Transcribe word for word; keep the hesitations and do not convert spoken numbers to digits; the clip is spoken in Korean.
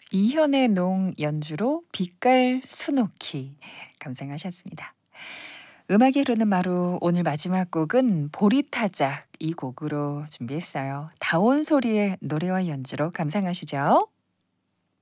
이현의 농 연주로 빛깔 수놓기 감상하셨습니다. 음악이 흐르는 마루 오늘 마지막 곡은 보리타작 이 곡으로 준비했어요. 다온 소리의 노래와 연주로 감상하시죠.